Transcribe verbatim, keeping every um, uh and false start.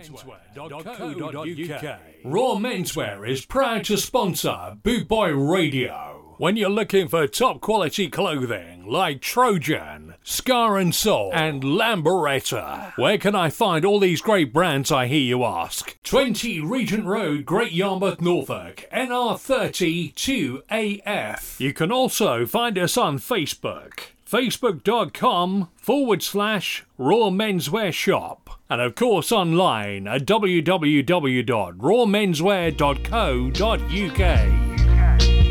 menswear dot co dot U K. Raw Menswear is proud to sponsor Boot Boy Radio. When you're looking for top quality clothing like Trojan, Scar and Soul, and Lamberetta, where can I find all these great brands, I hear you ask? twenty Regent Road, Great Yarmouth, Norfolk, N R thirty two A F. You can also find us on Facebook. Facebook.com forward slash Raw Menswear Shop. And of course online at w w w dot raw menswear dot co dot U K.